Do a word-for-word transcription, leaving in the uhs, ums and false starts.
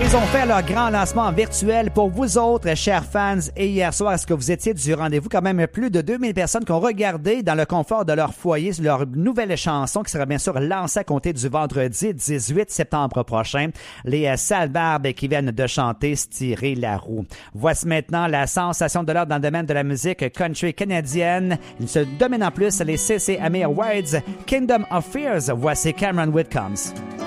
ils ont fait leur grand lancement virtuel pour vous autres, chers fans. Et hier soir, est-ce que vous étiez du rendez-vous? Quand même plus de deux mille personnes qui ont regardé dans le confort de leur foyer leur nouvelle chanson qui sera bien sûr lancée à compter du vendredi dix-huit septembre prochain. Les euh, sales barbes qui viennent de chanter se tirer la roue. Voici maintenant la sensation de l'heure dans le domaine de la musique country canadienne. Il se domine en plus les C C Amir Awards. Kingdom of Fears. Voici Cameron Whitcombs.